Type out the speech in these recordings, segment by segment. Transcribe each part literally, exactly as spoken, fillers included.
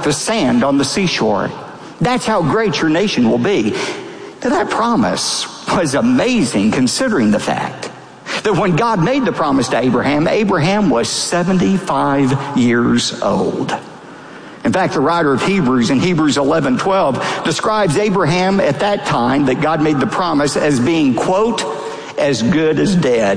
like the sand on the seashore. That's how great your nation will be. Now, that promise was amazing, considering the fact that when God made the promise to Abraham, Abraham was seventy-five years old. In fact, the writer of Hebrews in Hebrews eleven twelve describes Abraham at that time that God made the promise as being, quote, as good as dead.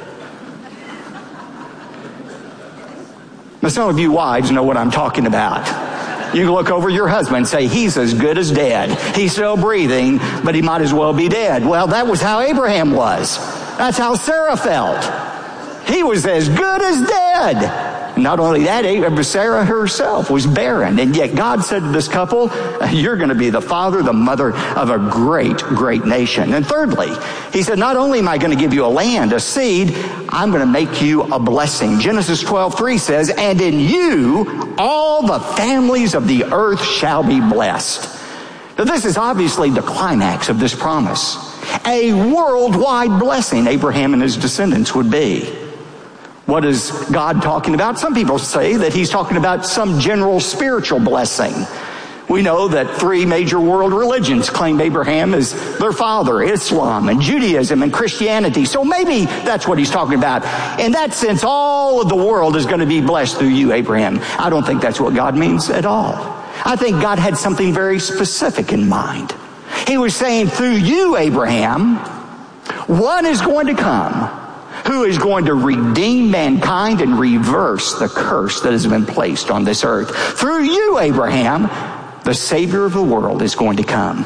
Now, some of you wives know what I'm talking about. You can look over your husband and say, he's as good as dead. He's still breathing, but he might as well be dead. Well, that was how Abraham was. That's how Sarah felt. He was as good as dead. Not only that, Sarah herself was barren. And yet God said to this couple, you're going to be the father, the mother of a great, great nation. And thirdly, he said, not only am I going to give you a land, a seed, I'm going to make you a blessing. Genesis twelve three says, and in you all the families of the earth shall be blessed. Now, this is obviously the climax of this promise. A worldwide blessing Abraham and his descendants would be. What is God talking about? Some people say that he's talking about some general spiritual blessing. We know that three major world religions claim Abraham as their father: Islam and Judaism and Christianity. So maybe that's what he's talking about. In that sense, all of the world is going to be blessed through you, Abraham. I don't think that's what God means at all. I think God had something very specific in mind. He was saying, through you, Abraham, one is going to come who is going to redeem mankind and reverse the curse that has been placed on this earth. Through you, Abraham, the Savior of the world is going to come.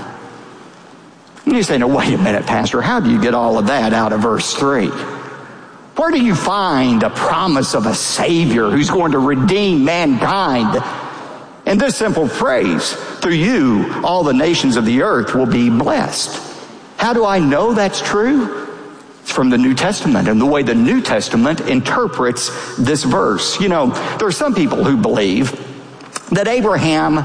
And you say, no, wait a minute, Pastor, how do you get all of that out of verse three? Where do you find a promise of a Savior who's going to redeem mankind? In this simple phrase, through you, all the nations of the earth will be blessed. How do I know that's true? It's from the New Testament and the way the New Testament interprets this verse. You know, there are some people who believe that Abraham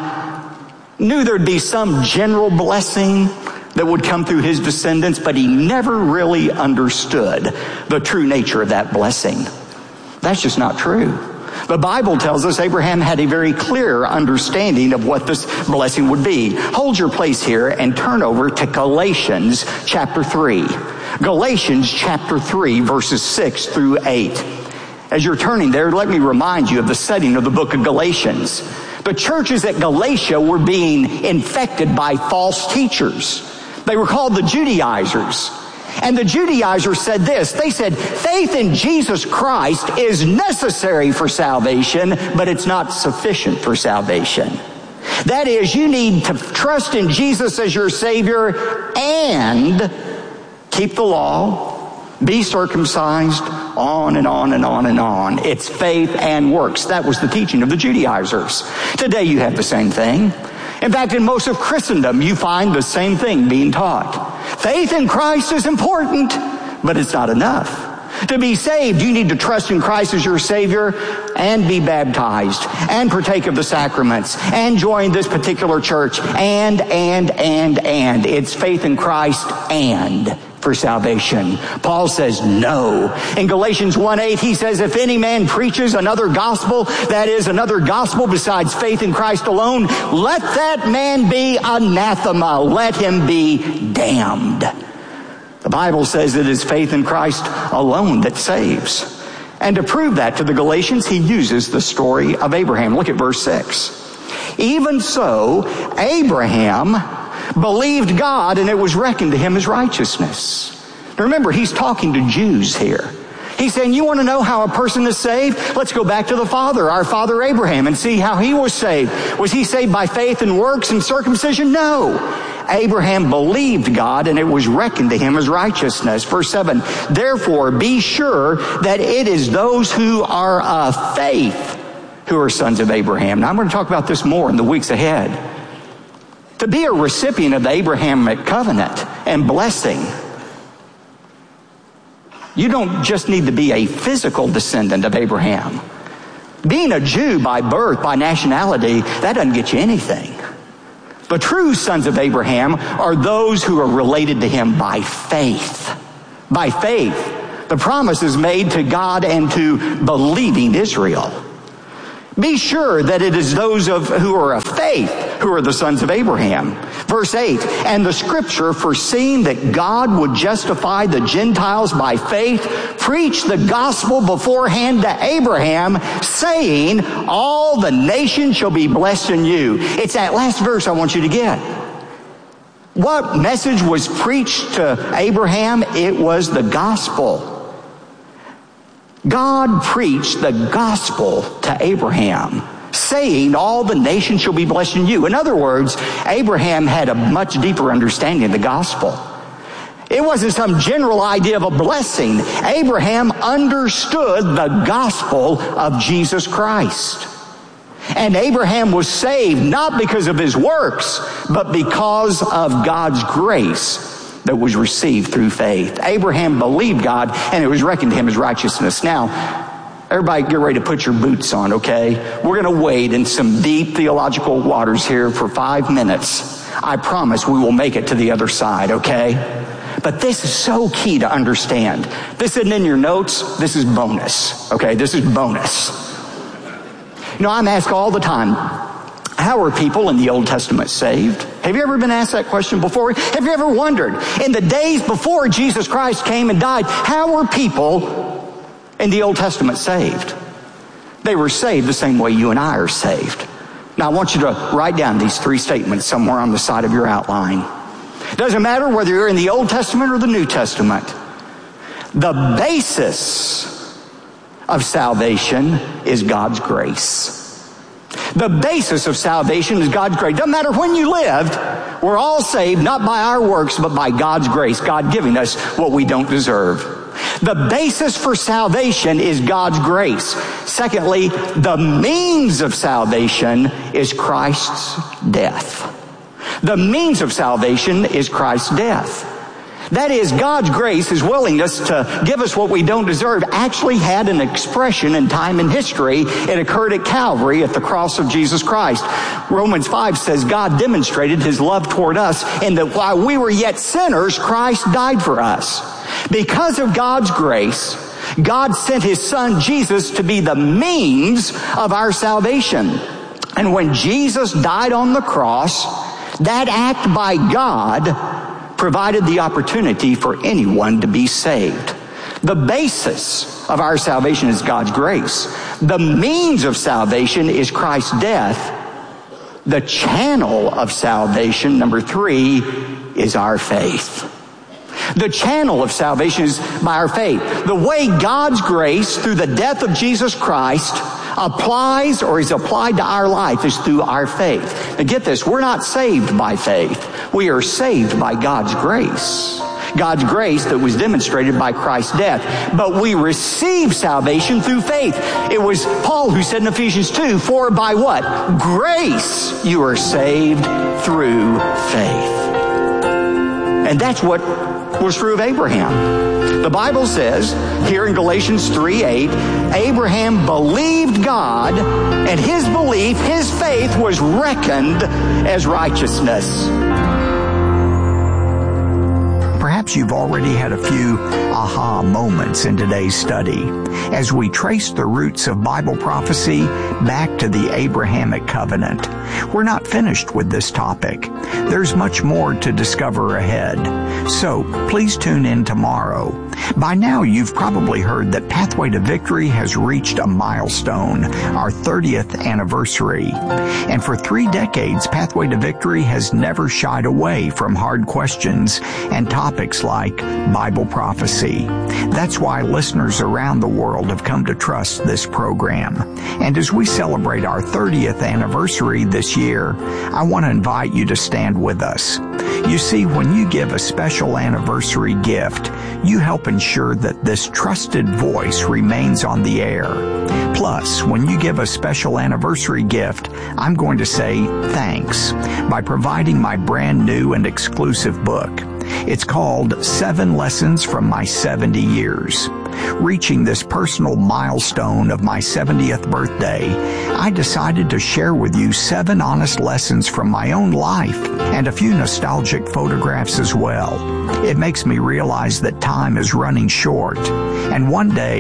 knew there'd be some general blessing that would come through his descendants, but he never really understood the true nature of that blessing. That's just not true. The Bible tells us Abraham had a very clear understanding of what this blessing would be. Hold your place here and turn over to Galatians chapter three. Galatians chapter three, verses six through eight. As you're turning there, let me remind you of the setting of the book of Galatians. The churches at Galatia were being infected by false teachers. They were called the Judaizers. And the Judaizers said this. They said, faith in Jesus Christ is necessary for salvation, but it's not sufficient for salvation. That is, you need to trust in Jesus as your Savior and keep the law, be circumcised, on and on and on and on. It's faith and works. That was the teaching of the Judaizers. Today you have the same thing. In fact, in most of Christendom, you find the same thing being taught. Faith in Christ is important, but it's not enough. To be saved, you need to trust in Christ as your Savior and be baptized and partake of the sacraments and join this particular church and, and, and, and. It's faith in Christ and for salvation. Paul says no. In Galatians one eight, he says, if any man preaches another gospel, that is another gospel besides faith in Christ alone, let that man be anathema. Let him be damned. The Bible says it is faith in Christ alone that saves. And to prove that to the Galatians, he uses the story of Abraham. Look at verse six. Even so, Abraham believed God, and it was reckoned to him as righteousness. Now remember, he's talking to Jews here. He's saying, you want to know how a person is saved? Let's go back to the father, our father Abraham, and see how he was saved. Was he saved by faith and works and circumcision? No. Abraham believed God, and it was reckoned to him as righteousness. Verse seven, therefore be sure that it is those who are of faith who are sons of Abraham. Now I'm going to talk about this more in the weeks ahead. To be a recipient of the Abrahamic covenant and blessing, you don't just need to be a physical descendant of Abraham. Being a Jew by birth, by nationality, that doesn't get you anything. The true sons of Abraham are those who are related to him by faith. By faith. The promise is made to God and to believing Israel. Be sure that it is those of who are of faith who are the sons of Abraham. Verse eight, and the scripture, foreseeing that God would justify the Gentiles by faith, preached the gospel beforehand to Abraham, saying, all the nations shall be blessed in you. It's that last verse I want you to get. What message was preached to Abraham? It was the gospel. God preached the gospel to Abraham, saying, all the nations shall be blessed in you. In other words, Abraham had a much deeper understanding of the gospel. It wasn't some general idea of a blessing. Abraham understood the gospel of Jesus Christ. And Abraham was saved not because of his works, but because of God's grace that was received through faith. Abraham believed God, and it was reckoned to him as righteousness. Now, everybody get ready to put your boots on, okay? We're going to wade in some deep theological waters here for five minutes. I promise we will make it to the other side, okay? But this is so key to understand. This isn't in your notes. This is bonus, okay? This is bonus. You know, I'm asked all the time, how are people in the Old Testament saved? Have you ever been asked that question before? Have you ever wondered, in the days before Jesus Christ came and died, how were people in the Old Testament saved? They were saved the same way you and I are saved. Now, I want you to write down these three statements somewhere on the side of your outline. It doesn't matter whether you're in the Old Testament or the New Testament. The basis of salvation is God's grace. The basis of salvation is God's grace. Doesn't matter when you lived, we're all saved not by our works, but by God's grace, God giving us what we don't deserve. The basis for salvation is God's grace. Secondly, the means of salvation is Christ's death. The means of salvation is Christ's death. That is, God's grace, His willingness to give us what we don't deserve, actually had an expression in time and history. It occurred at Calvary at the cross of Jesus Christ. Romans five says God demonstrated His love toward us in that while we were yet sinners, Christ died for us. Because of God's grace, God sent His Son Jesus to be the means of our salvation. And when Jesus died on the cross, that act by God provided the opportunity for anyone to be saved. The basis of our salvation is God's grace. The means of salvation is Christ's death. The channel of salvation, number three, is our faith. The channel of salvation is by our faith. The way God's grace through the death of Jesus Christ applies or is applied to our life is through our faith. Now get this, we're not saved by faith. We are saved by God's grace. God's grace that was demonstrated by Christ's death. But we receive salvation through faith. It was Paul who said in Ephesians two, for by what? Grace you are saved through faith. And that's what was true of Abraham. The Bible says here in Galatians three eight, Abraham believed God, and his belief, his faith was reckoned as righteousness. Perhaps you've already had a few aha moments in today's study as we trace the roots of Bible prophecy back to the Abrahamic covenant. We're not finished with this topic. There's much more to discover ahead. So please tune in tomorrow. By now, you've probably heard that Pathway to Victory has reached a milestone, our thirtieth anniversary. And for three decades, Pathway to Victory has never shied away from hard questions and topics like Bible prophecy. That's why listeners around the world have come to trust this program. And as we celebrate our thirtieth anniversary this year, I want to invite you to stand with us. You see, when you give a special anniversary gift, you help ensure that this trusted voice remains on the air. Plus, when you give a special anniversary gift, I'm going to say thanks by providing my brand new and exclusive book. It's called Seven Lessons from My seventy years. Reaching this personal milestone of my seventieth birthday, I decided to share with you seven honest lessons from my own life and a few nostalgic photographs as well. It makes me realize that time is running short, and one day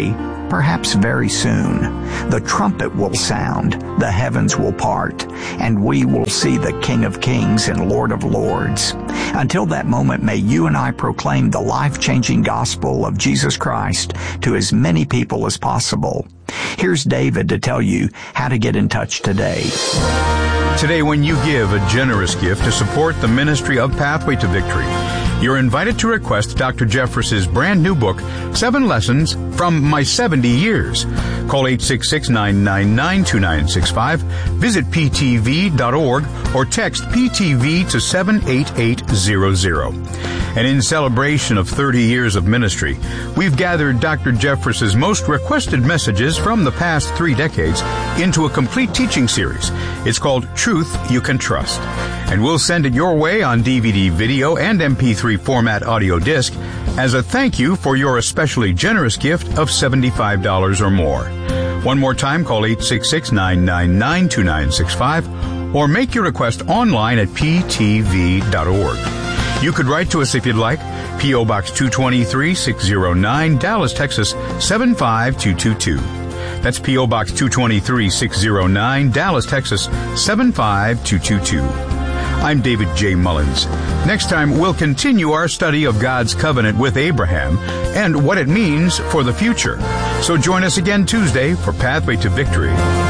perhaps very soon. The trumpet will sound, the heavens will part, and we will see the King of Kings and Lord of Lords. Until that moment, may you and I proclaim the life-changing gospel of Jesus Christ to as many people as possible. Here's David to tell you how to get in touch today. Today, when you give a generous gift to support the ministry of Pathway to Victory, you're invited to request Doctor Jeffress's brand new book, Seven Lessons from My seventy Years. Call eight six six, nine nine nine, two nine six five, visit p t v dot org, or text P T V to seven eight eight zero zero. And in celebration of thirty years of ministry, we've gathered Doctor Jeffress's most requested messages from the past three decades into a complete teaching series. It's called Truth You Can Trust. And we'll send it your way on D V D, video, and M P three format audio disc as a thank you for your especially generous gift of seventy-five dollars or more. One more time, call eight six six, nine nine nine, two nine six five or make your request online at p t v dot org. You could write to us if you'd like. P O. Box two twenty-three, six oh nine, Dallas, Texas, seven five two two two. That's P O. Box two twenty-three, six oh nine, Dallas, Texas, seven five two two two. I'm David J. Mullins. Next time, we'll continue our study of God's covenant with Abraham and what it means for the future. So join us again Tuesday for Pathway to Victory.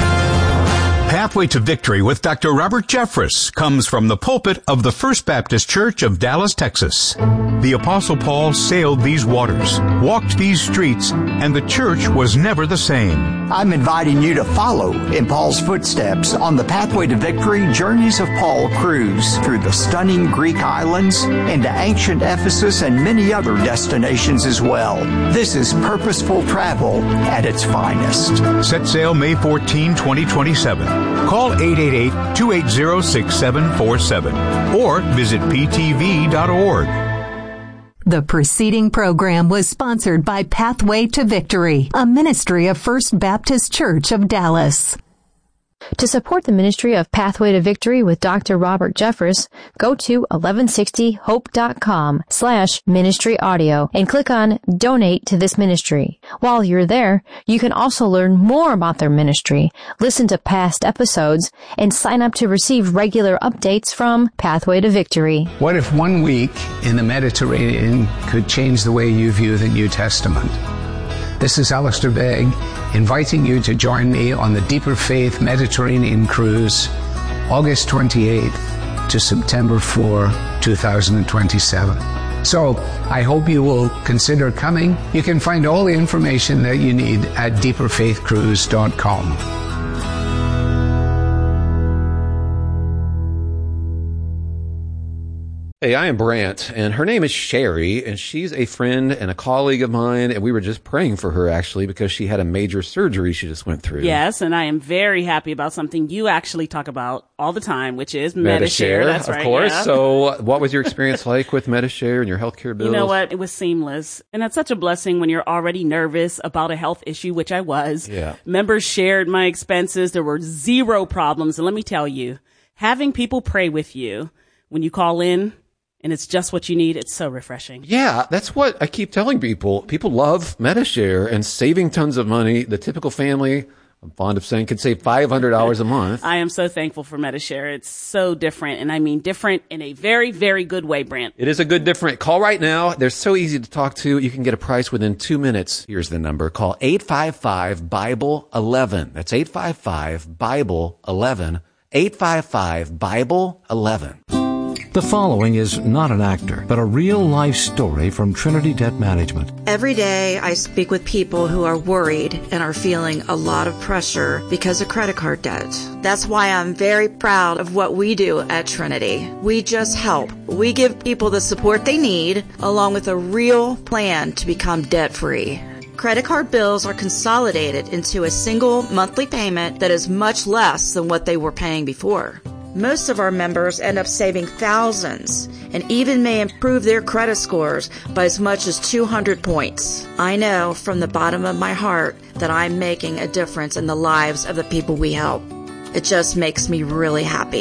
Pathway to Victory with Doctor Robert Jeffress comes from the pulpit of the First Baptist Church of Dallas, Texas. The Apostle Paul sailed these waters, walked these streets, and the church was never the same. I'm inviting you to follow in Paul's footsteps on the Pathway to Victory Journeys of Paul cruise through the stunning Greek islands, into ancient Ephesus, and many other destinations as well. This is purposeful travel at its finest. Set sail May fourteenth, twenty twenty-seven. Call eight eight eight, two eight zero, six seven four seven or visit p t v dot org. The preceding program was sponsored by Pathway to Victory, a ministry of First Baptist Church of Dallas. To support the ministry of Pathway to Victory with Doctor Robert Jeffress, go to eleven sixty hope dot com slash ministry audio and click on Donate to this ministry. While you're there, you can also learn more about their ministry, listen to past episodes, and sign up to receive regular updates from Pathway to Victory. What if one week in the Mediterranean could change the way you view the New Testament? This is Alistair Begg, inviting you to join me on the Deeper Faith Mediterranean Cruise, August twenty-eighth to September fourth, twenty twenty-seven. So, I hope you will consider coming. You can find all the information that you need at deeper faith cruise dot com. Hey, I am Brant, and her name is Sherry, and she's a friend and a colleague of mine, and we were just praying for her, actually, because she had a major surgery she just went through. Yes, and I am very happy about something you actually talk about all the time, which is Medi-Share. Medi-Share, That's of right, course. yeah. So what was your experience like with Medi-Share and your healthcare bills? You know what? It was seamless. And that's such a blessing when you're already nervous about a health issue, which I was. Yeah. Members shared my expenses. There were zero problems. And let me tell you, having people pray with you when you call in, and it's just what you need, it's so refreshing. Yeah, that's what I keep telling people. People love Medi-Share and saving tons of money. The typical family, I'm fond of saying, can save five hundred dollars a month. I am so thankful for Medi-Share. It's so different, and I mean different in a very, very good way, Brant. It is a good different. Call right now. They're so easy to talk to. You can get a price within two minutes. Here's the number. Call eight five five, Bible eleven. That's eight five five, Bible eleven. eight five five, Bible eleven. The following is not an actor, but a real-life story from Trinity Debt Management. Every day I speak with people who are worried and are feeling a lot of pressure because of credit card debt. That's why I'm very proud of what we do at Trinity. We just help. We give people the support they need, along with a real plan to become debt-free. Credit card bills are consolidated into a single monthly payment that is much less than what they were paying before. Most of our members end up saving thousands and even may improve their credit scores by as much as two hundred points. I know from the bottom of my heart that I'm making a difference in the lives of the people we help. It just makes me really happy.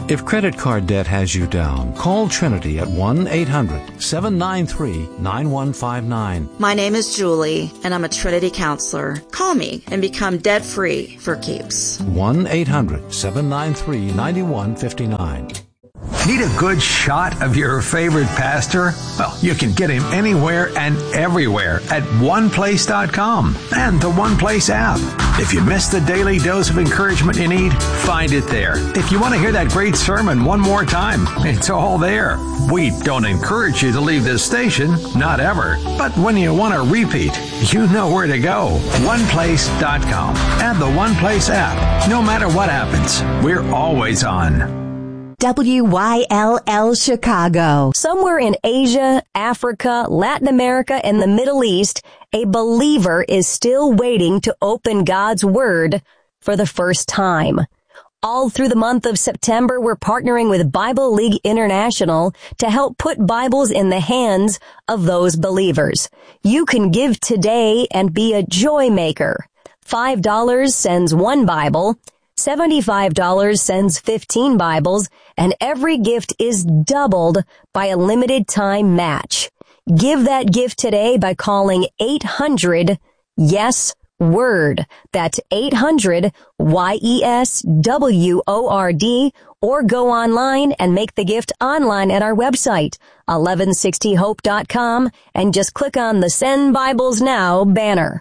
If credit card debt has you down, call Trinity at one eight hundred seven nine three nine one five nine. My name is Julie, and I'm a Trinity counselor. Call me and become debt-free for keeps. one eight hundred seven nine three nine one five nine. Need a good shot of your favorite pastor? Well, you can get him anywhere and everywhere at one place dot com and the One Place app. If you missed the daily dose of encouragement you need, find it there. If you want to hear that great sermon one more time, it's all there. We don't encourage you to leave this station, not ever. But when you want to repeat, you know where to go. one place dot com and the One Place app. No matter what happens, we're always on. W Y L L Chicago. Somewhere in Asia, Africa, Latin America, and the Middle East, a believer is still waiting to open God's Word for the first time. All through the month of September, we're partnering with Bible League International to help put Bibles in the hands of those believers. You can give today and be a joy maker. five dollars sends one Bible. seventy-five dollars sends fifteen Bibles, and every gift is doubled by a limited time match. Give that gift today by calling eight hundred yes word. That's eight hundred Y E S W O R D, or go online and make the gift online at our website, eleven sixty hope dot com, and just click on the Send Bibles Now banner.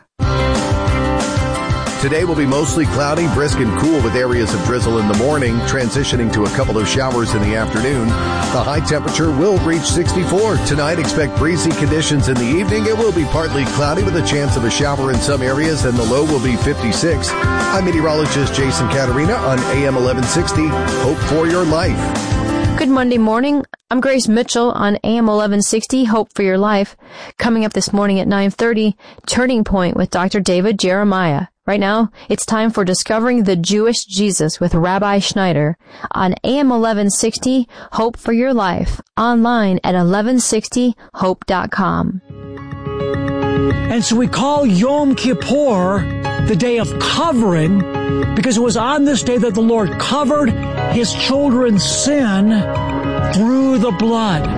Today will be mostly cloudy, brisk and cool with areas of drizzle in the morning, transitioning to a couple of showers in the afternoon. The high temperature will reach sixty-four. Tonight, expect breezy conditions in the evening. It will be partly cloudy with a chance of a shower in some areas, and the low will be fifty-six. I'm meteorologist Jason Caterina on A M eleven sixty. Hope for your life. Good Monday morning. I'm Grace Mitchell on A M eleven sixty, Hope for Your Life. Coming up this morning at nine thirty, Turning Point with Doctor David Jeremiah. Right now, it's time for Discovering the Jewish Jesus with Rabbi Schneider on A M eleven sixty, Hope for Your Life, online at eleven sixty hope dot com. And so we call Yom Kippur the day of covering, because it was on this day that the Lord covered his children's sin through the blood.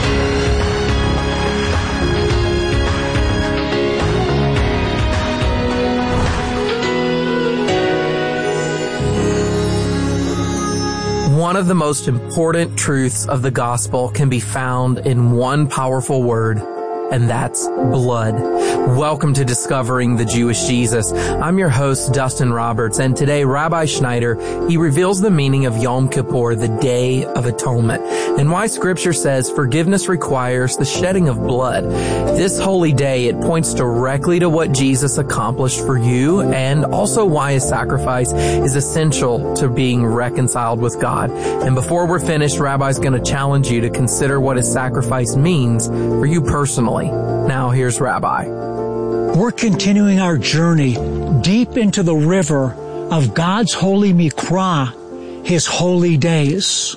One of the most important truths of the gospel can be found in one powerful word, and that's blood. Welcome to Discovering the Jewish Jesus. I'm your host, Dustin Roberts, and today Rabbi Schneider, he reveals the meaning of Yom Kippur, the Day of Atonement, and why Scripture says forgiveness requires the shedding of blood. This holy day, it points directly to what Jesus accomplished for you, and also why his sacrifice is essential to being reconciled with God. And before we're finished, Rabbi's going to challenge you to consider what his sacrifice means for you personally. Now here's Rabbi. We're continuing our journey deep into the river of God's holy Mikra, his holy days.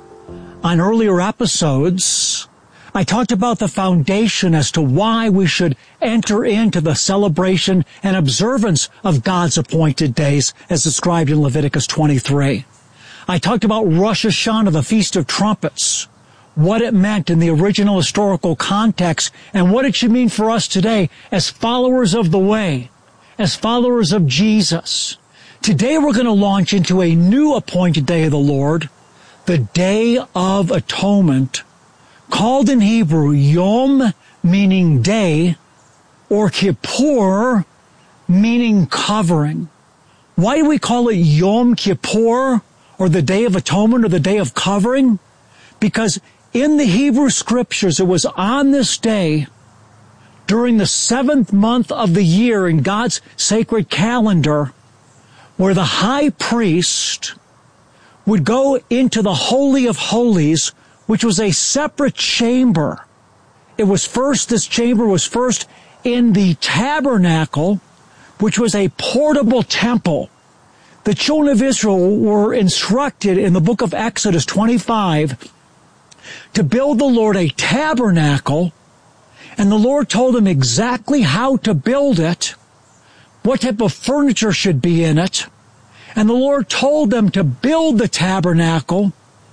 On earlier episodes, I talked about the foundation as to why we should enter into the celebration and observance of God's appointed days as described in Leviticus twenty-three. I talked about Rosh Hashanah, the Feast of Trumpets, what it meant in the original historical context, and what it should mean for us today as followers of the way, as followers of Jesus. Today we're going to launch into a new appointed day of the Lord, the Day of Atonement, called in Hebrew Yom, meaning day, or Kippur, meaning covering. Why do we call it Yom Kippur, or the Day of Atonement, or the Day of Covering? Because in the Hebrew Scriptures, it was on this day, during the seventh month of the year in God's sacred calendar, where the high priest would go into the Holy of Holies, which was a separate chamber. It was first, this chamber was first in the tabernacle, which was a portable temple. The children of Israel were instructed in the book of Exodus twenty-five to build the Lord a tabernacle, and the Lord told them exactly how to build it, what type of furniture should be in it, and the Lord told them to build the tabernacle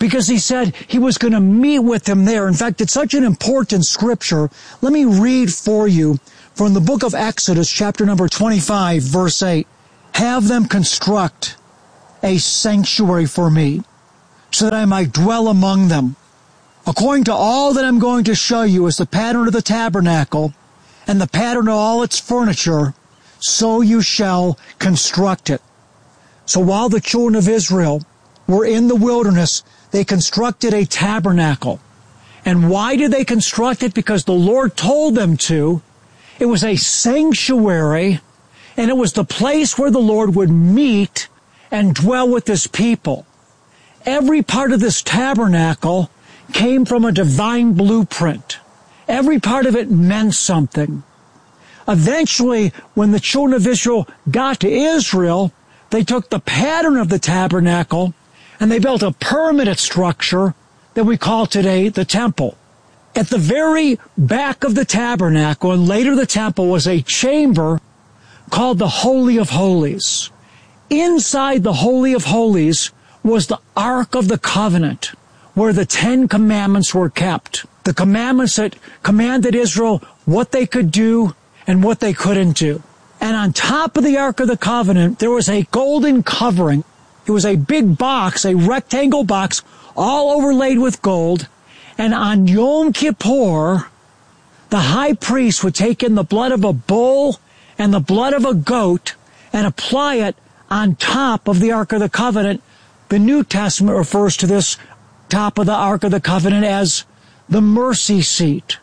because he said he was going to meet with them there. In fact, it's such an important scripture. Let me read for you from the book of Exodus, chapter number twenty-five, verse eight. Have them construct a sanctuary for me, so that I might dwell among them. According to all that I'm going to show you is the pattern of the tabernacle and the pattern of all its furniture, so you shall construct it. So while the children of Israel were in the wilderness, they constructed a tabernacle. And why did they construct it? Because the Lord told them to. It was a sanctuary, and it was the place where the Lord would meet and dwell with his people. Every part of this tabernacle came from a divine blueprint. Every part of it meant something. Eventually, when the children of Israel got to Israel, they took the pattern of the tabernacle and they built a permanent structure that we call today the temple. At the very back of the tabernacle and later the temple was a chamber called the Holy of Holies. Inside the Holy of Holies was the Ark of the Covenant, where the Ten Commandments were kept. The commandments that commanded Israel what they could do and what they couldn't do. And on top of the Ark of the Covenant, there was a golden covering. It was a big box, a rectangle box, all overlaid with gold. And on Yom Kippur, the high priest would take in the blood of a bull and the blood of a goat and apply it on top of the Ark of the Covenant. The New Testament refers to this top of the Ark of the Covenant as the mercy seat.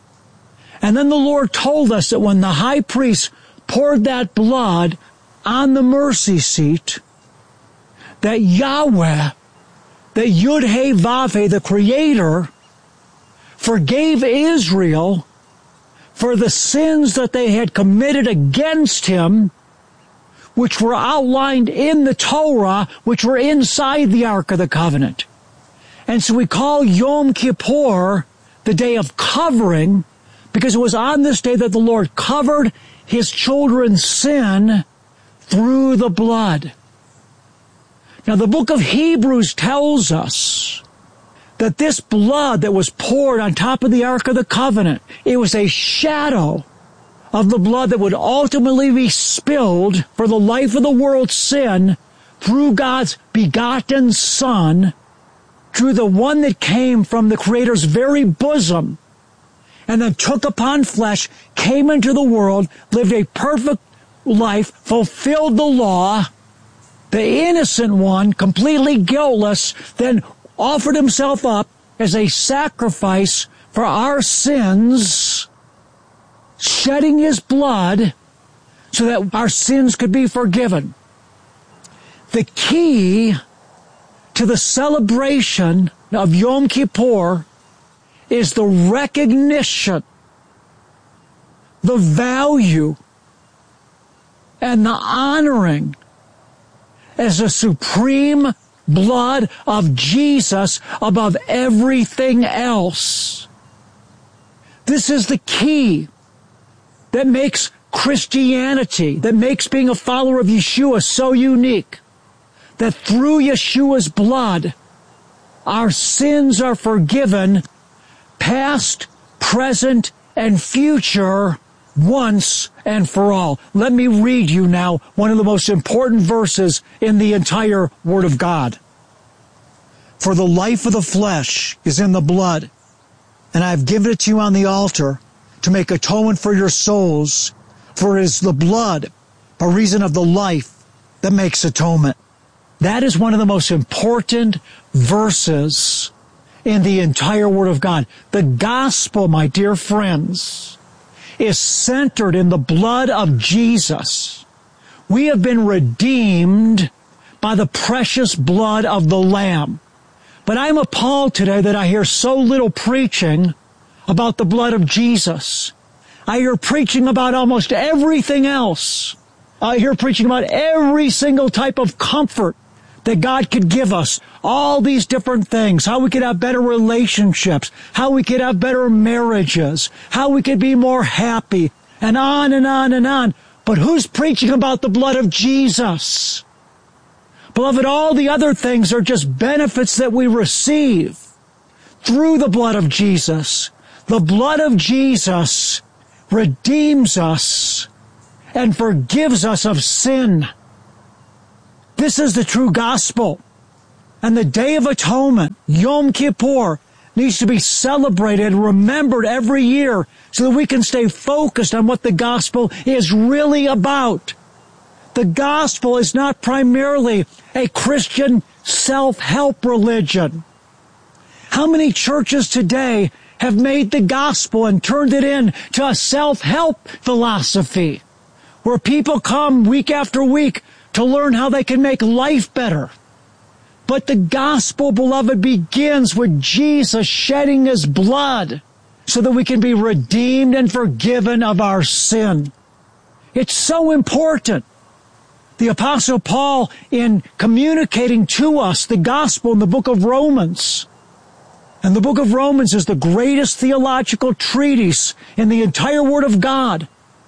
And then the Lord told us that when the high priest poured that blood on the mercy seat, that Yahweh, that Yud-Heh-Vav-Heh, the Creator, forgave Israel for the sins that they had committed against him, which were outlined in the Torah, which were inside the Ark of the Covenant. And so we call Yom Kippur the day of covering, because it was on this day that the Lord covered his children's sin through the blood. Now the book of Hebrews tells us that this blood that was poured on top of the Ark of the Covenant, it was a shadow of the blood that would ultimately be spilled for the life of the world's sin through God's begotten Son, through the one that came from the Creator's very bosom, and then took upon flesh, came into the world, lived a perfect life, fulfilled the law, the innocent one, completely guiltless, then offered himself up as a sacrifice for our sins, shedding his blood so that our sins could be forgiven. The key to the celebration of Yom Kippur is the recognition, the value, and the honoring as the supreme blood of Jesus above everything else. This is the key that makes Christianity, that makes being a follower of Yeshua so unique, that through Yeshua's blood, our sins are forgiven, past, present, and future, once and for all. Let me read you now one of the most important verses in the entire Word of God. For the life of the flesh is in the blood, and I have given it to you on the altar to make atonement for your souls, for it is the blood, by reason of the life, that makes atonement. That is one of the most important verses in the entire Word of God. The gospel, my dear friends, is centered in the blood of Jesus. We have been redeemed by the precious blood of the Lamb. But I'm appalled today that I hear so little preaching about the blood of Jesus. I hear preaching about almost everything else. I hear preaching about every single type of comfort that God could give us. All these different things. How we could have better relationships. How we could have better marriages. How we could be more happy. And on and on and on. But who's preaching about the blood of Jesus? Beloved, all the other things are just benefits that we receive through the blood of Jesus. The blood of Jesus redeems us and forgives us of sin. This is the true gospel. And the Day of Atonement, Yom Kippur, needs to be celebrated and remembered every year so that we can stay focused on what the gospel is really about. The gospel is not primarily a Christian self-help religion. How many churches today have made the gospel and turned it into a self-help philosophy where people come week after week to learn how they can make life better? But the gospel, beloved, begins with Jesus shedding his blood so that we can be redeemed and forgiven of our sin. It's so important. The Apostle Paul, in communicating to us the gospel in the book of Romans, and the book of Romans is the greatest theological treatise in the entire Word of God.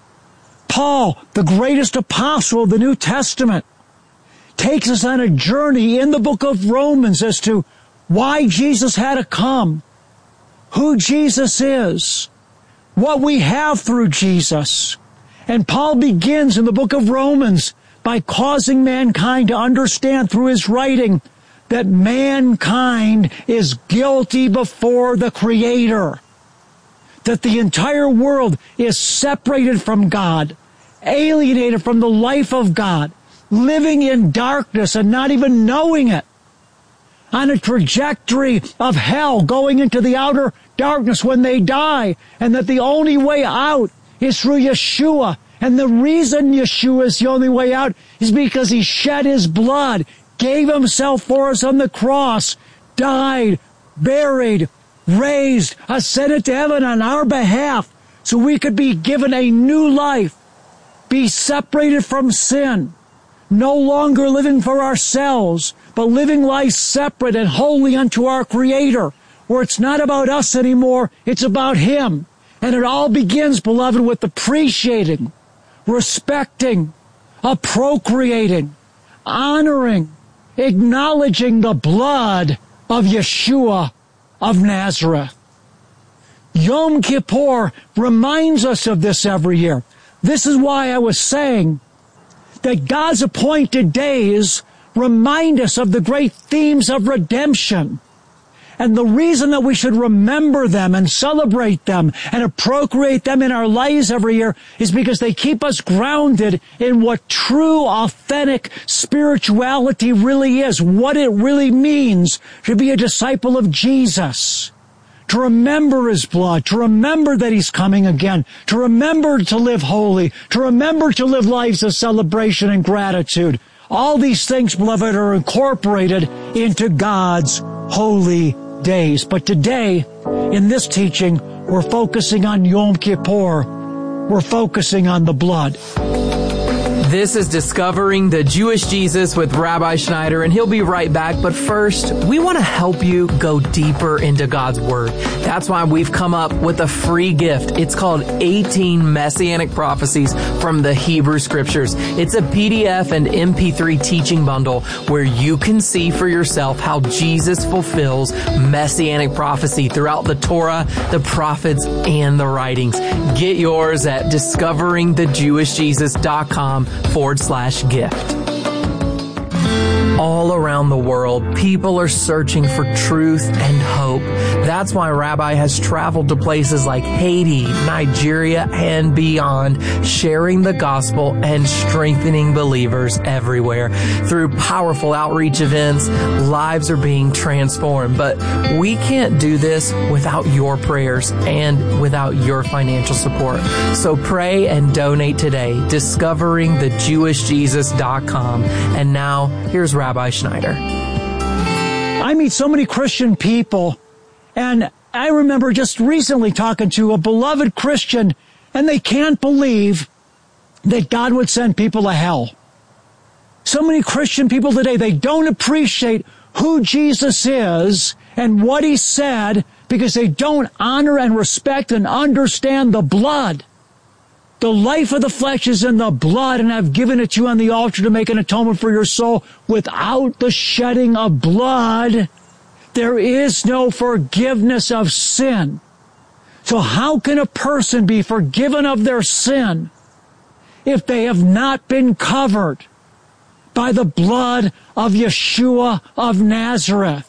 Paul, the greatest apostle of the New Testament, takes us on a journey in the book of Romans as to why Jesus had to come, who Jesus is, what we have through Jesus. And Paul begins in the book of Romans by causing mankind to understand through his writing that mankind is guilty before the Creator, that the entire world is separated from God, alienated from the life of God, living in darkness and not even knowing it, on a trajectory of hell, going into the outer darkness when they die, and that the only way out is through Yeshua. And the reason Yeshua is the only way out is because he shed his blood, gave himself for us on the cross, died, buried, raised, ascended to heaven on our behalf, so we could be given a new life, be separated from sin, no longer living for ourselves, but living life separate and holy unto our Creator, where it's not about us anymore, it's about him. And it all begins, beloved, with appreciating, respecting, appropriating, honoring, acknowledging the blood of Yeshua of Nazareth. Yom Kippur reminds us of this every year. This is why I was saying that God's appointed days remind us of the great themes of redemption. And the reason that we should remember them and celebrate them and appropriate them in our lives every year is because they keep us grounded in what true, authentic spirituality really is, what it really means to be a disciple of Jesus, to remember his blood, to remember that he's coming again, to remember to live holy, to remember to live lives of celebration and gratitude. All these things, beloved, are incorporated into God's holy days. But today, in this teaching, we're focusing on Yom Kippur. We're focusing on the blood. This is Discovering the Jewish Jesus with Rabbi Schneider, and he'll be right back. But first, we want to help you go deeper into God's Word. That's why we've come up with a free gift. It's called eighteen Messianic Prophecies from the Hebrew Scriptures. It's a P D F and M P three teaching bundle where you can see for yourself how Jesus fulfills Messianic prophecy throughout the Torah, the prophets, and the writings. Get yours at discovering the jewish jesus dot com forward slash gift. All around the world, people are searching for truth and hope. That's why Rabbi has traveled to places like Haiti, Nigeria, and beyond, sharing the gospel and strengthening believers everywhere. Through powerful outreach events, lives are being transformed. But we can't do this without your prayers and without your financial support. So pray and donate today, discovering the jewish jesus dot com. And now, here's Rabbi Schneider. I meet so many Christian people, and I remember just recently talking to a beloved Christian, and they can't believe that God would send people to hell. So many Christian people today, they don't appreciate who Jesus is and what he said because they don't honor and respect and understand the blood. The life of the flesh is in the blood, and I've given it to you on the altar to make an atonement for your soul. Without the shedding of blood, there is no forgiveness of sin. So how can a person be forgiven of their sin if they have not been covered by the blood of Yeshua of Nazareth?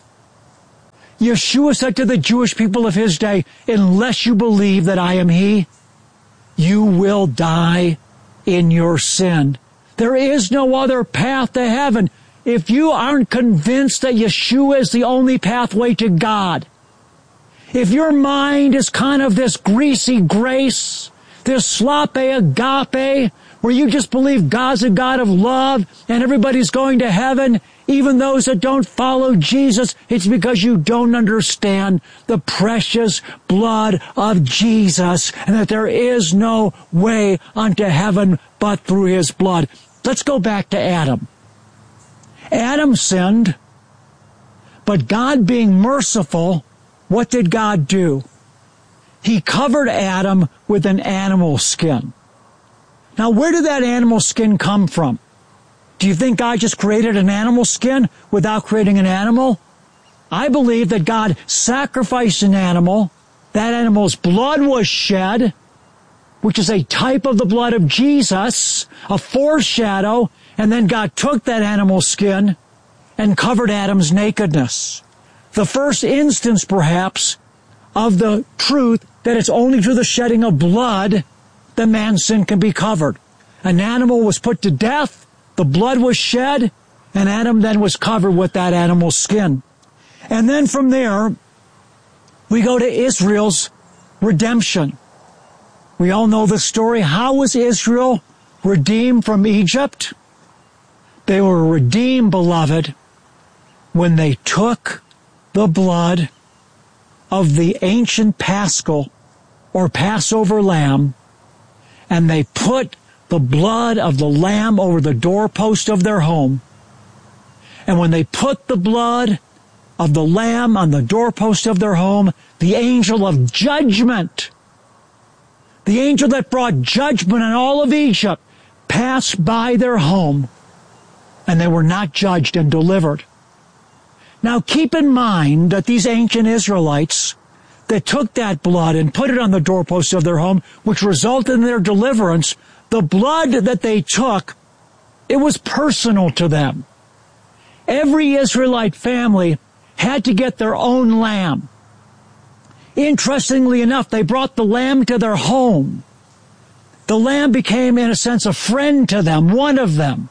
Yeshua said to the Jewish people of his day, unless you believe that I am he, you will die in your sin. There is no other path to heaven. If you aren't convinced that Yeshua is the only pathway to God, if your mind is kind of this greasy grace, this sloppy agape, where you just believe God's a God of love and everybody's going to heaven, even those that don't follow Jesus, it's because you don't understand the precious blood of Jesus and that there is no way unto heaven but through his blood. Let's go back to Adam. Adam sinned, but God being merciful, what did God do? He covered Adam with an animal skin. Now, where did that animal skin come from? Do you think God just created an animal skin without creating an animal? I believe that God sacrificed an animal. That animal's blood was shed, which is a type of the blood of Jesus, a foreshadow, and then God took that animal skin and covered Adam's nakedness. The first instance, perhaps, of the truth that it's only through the shedding of blood that man's sin can be covered. An animal was put to death, the blood was shed, and Adam then was covered with that animal's skin. And then from there, we go to Israel's redemption. We all know the story. How was Israel redeemed from Egypt? They were redeemed, beloved, when they took the blood of the ancient Paschal or Passover lamb, and they put the blood of the lamb over the doorpost of their home. And when they put the blood of the lamb on the doorpost of their home, the angel of judgment, the angel that brought judgment on all of Egypt, passed by their home, and they were not judged and delivered. Now keep in mind that these ancient Israelites that took that blood and put it on the doorposts of their home, which resulted in their deliverance, the blood that they took, it was personal to them. Every Israelite family had to get their own lamb. Interestingly enough, they brought the lamb to their home. The lamb became, in a sense, a friend to them, one of them.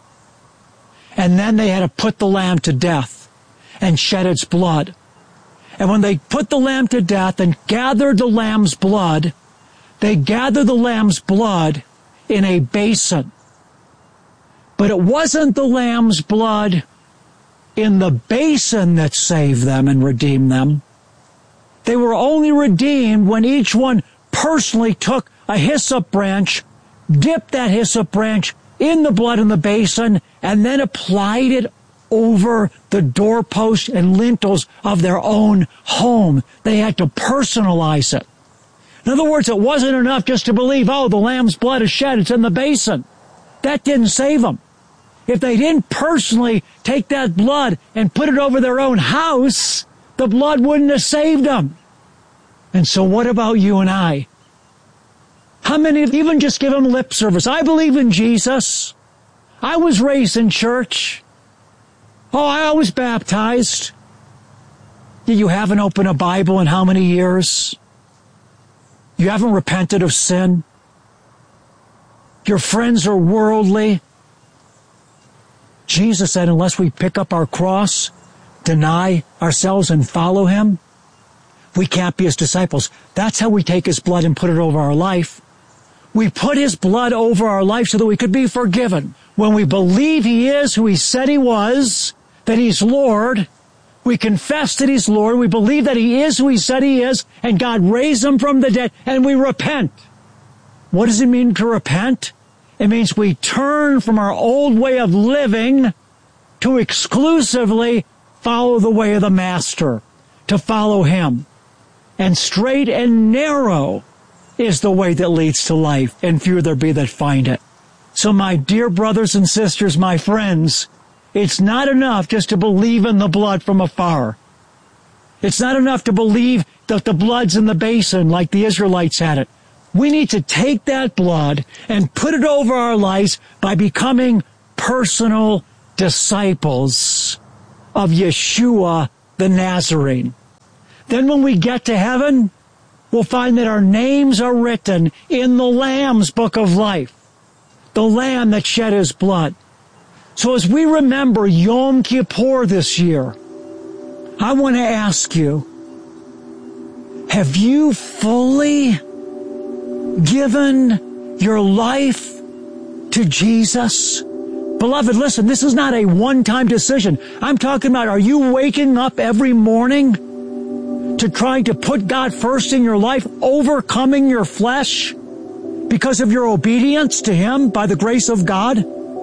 And then they had to put the lamb to death and shed its blood. And when they put the lamb to death and gathered the lamb's blood, they gathered the lamb's blood in a basin. But it wasn't the lamb's blood in the basin that saved them and redeemed them. They were only redeemed when each one personally took a hyssop branch, dipped that hyssop branch in the blood in the basin, and then applied it over the doorposts and lintels of their own home. They had to personalize it. In other words, it wasn't enough just to believe, oh, the lamb's blood is shed, it's in the basin. That didn't save them. If they didn't personally take that blood and put it over their own house, the blood wouldn't have saved them. And so what about you and I? How many even just give him lip service? I believe in Jesus. I was raised in church. Oh, I was baptized. You haven't opened a Bible in how many years? You haven't repented of sin. Your friends are worldly. Jesus said, unless we pick up our cross, deny ourselves and follow him, we can't be his disciples. That's how we take his blood and put it over our life. We put his blood over our life so that we could be forgiven. When we believe he is who he said he was, that he's Lord, we confess that he's Lord, we believe that he is who he said he is, and God raised him from the dead, and we repent. What does it mean to repent? It means we turn from our old way of living to exclusively follow the way of the Master, to follow him. And straight and narrow is the way that leads to life, and few there be that find it. So my dear brothers and sisters, my friends, it's not enough just to believe in the blood from afar. It's not enough to believe that the blood's in the basin like the Israelites had it. We need to take that blood and put it over our lives by becoming personal disciples of Yeshua the Nazarene. Then when we get to heaven, we'll find that our names are written in the Lamb's book of life, the Lamb that shed his blood. So as we remember Yom Kippur this year, I want to ask you, have you fully given your life to Jesus? Beloved, listen, this is not a one-time decision. I'm talking about, are you waking up every morning to trying to put God first in your life, overcoming your flesh because of your obedience to Him by the grace of God?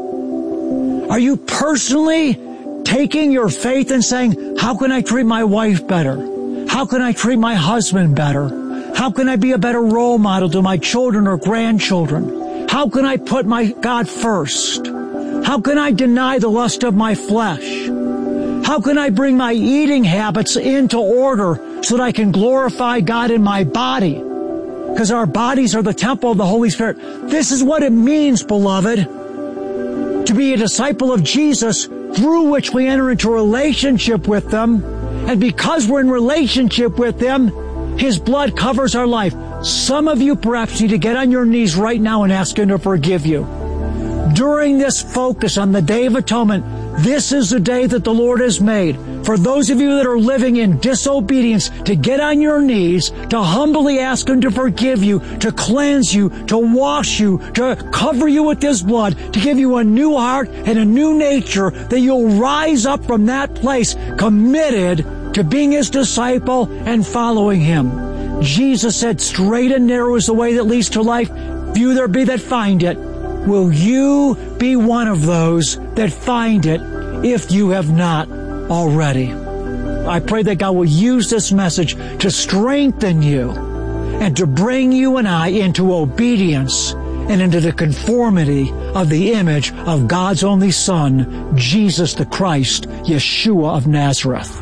Are you personally taking your faith and saying, how can I treat my wife better? How can I treat my husband better? How can I be a better role model to my children or grandchildren? How can I put my God first? How can I deny the lust of my flesh? How can I bring my eating habits into order so that I can glorify God in my body? Because our bodies are the temple of the Holy Spirit. This is what it means, beloved, to be a disciple of Jesus, through which we enter into a relationship with them. And because we're in relationship with them, His blood covers our life. Some of you perhaps need to get on your knees right now and ask Him to forgive you. During this focus on the Day of Atonement, this is the day that the Lord has made. For those of you that are living in disobedience, to get on your knees, to humbly ask Him to forgive you, to cleanse you, to wash you, to cover you with His blood, to give you a new heart and a new nature, that you'll rise up from that place committed to being His disciple and following Him. Jesus said, straight and narrow is the way that leads to life. Few there be that find it. Will you be one of those that find it if you have not already? I pray that God will use this message to strengthen you and to bring you and I into obedience and into the conformity of the image of God's only Son, Jesus the Christ, Yeshua of Nazareth.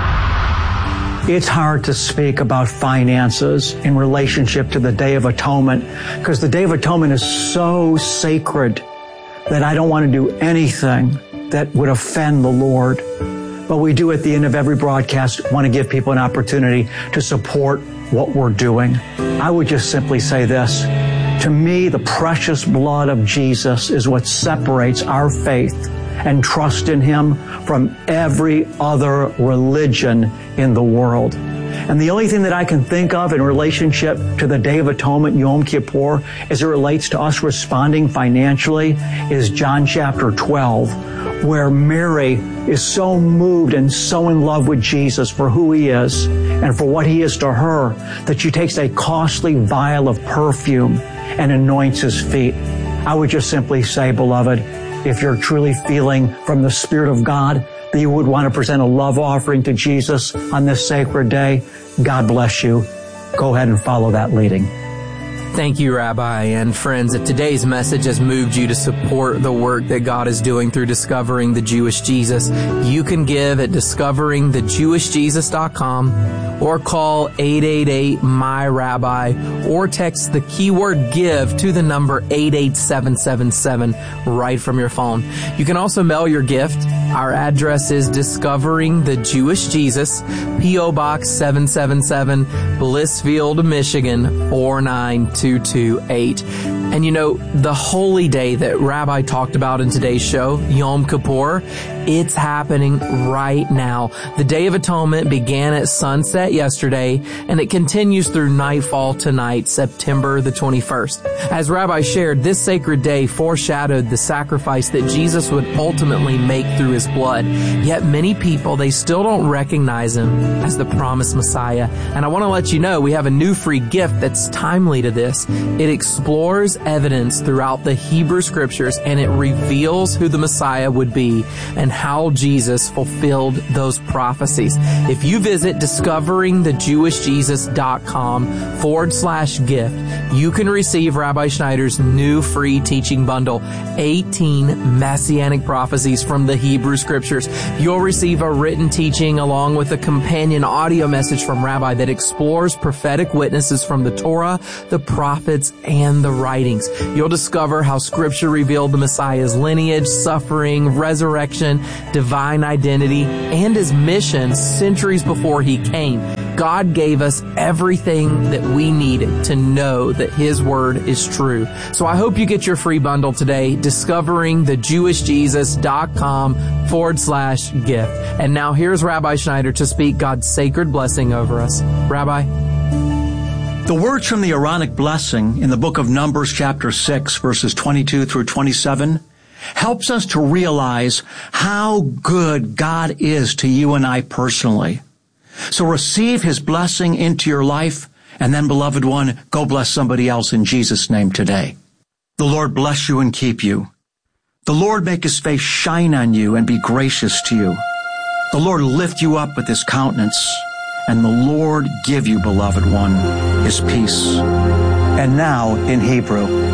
It's hard to speak about finances in relationship to the Day of Atonement because the Day of Atonement is so sacred that I don't want to do anything that would offend the Lord. But we do at the end of every broadcast want to give people an opportunity to support what we're doing. I would just simply say this. To me, the precious blood of Jesus is what separates our faith and trust in Him from every other religion in the world. And the only thing that I can think of in relationship to the Day of Atonement, Yom Kippur, as it relates to us responding financially, is John chapter twelve, where Mary is so moved and so in love with Jesus for who He is and for what He is to her, that she takes a costly vial of perfume and anoints His feet. I would just simply say, beloved, if you're truly feeling from the Spirit of God that you would want to present a love offering to Jesus on this sacred day, God bless you. Go ahead and follow that leading. Thank you, Rabbi. And friends, if today's message has moved you to support the work that God is doing through Discovering the Jewish Jesus, you can give at discovering the jewish jesus dot com or call eight eight eight, M Y R A B I or text the keyword give to the number eight eight seven seven seven right from your phone. You can also mail your gift. Our address is Discovering the Jewish Jesus, P O Box seven seven seven, Blissfield, Michigan, four nine two two eight. And you know, the holy day that Rabbi talked about in today's show, Yom Kippur, it's happening right now. The Day of Atonement began at sunset yesterday, and it continues through nightfall tonight, September the twenty-first. As Rabbi shared, this sacred day foreshadowed the sacrifice that Jesus would ultimately make through His blood. Yet many people, they still don't recognize Him as the promised Messiah. And I want to let you know, we have a new free gift that's timely to this. It explores evidence throughout the Hebrew Scriptures, and it reveals who the Messiah would be and how Jesus fulfilled those prophecies. If you visit discovering the jewish jesus dot com forward slash gift, you can receive Rabbi Schneider's new free teaching bundle, eighteen Messianic prophecies from the Hebrew Scriptures. You'll receive a written teaching along with a companion audio message from Rabbi that explores prophetic witnesses from the Torah, the prophets, and the writings. You'll discover how Scripture revealed the Messiah's lineage, suffering, resurrection, divine identity, and his mission centuries before he came. God gave us everything that we needed to know that his word is true. So I hope you get your free bundle today, discovering the jewish jesus dot com forward slash gift. And now here's Rabbi Schneider to speak God's sacred blessing over us. Rabbi? The words from the Aaronic blessing in the book of Numbers chapter six, verses twenty-two through twenty-seven, helps us to realize how good God is to you and I personally. So receive his blessing into your life, and then, beloved one, go bless somebody else in Jesus' name today. The Lord bless you and keep you. The Lord make his face shine on you and be gracious to you. The Lord lift you up with his countenance, and the Lord give you, beloved one, his peace. And now, in Hebrew,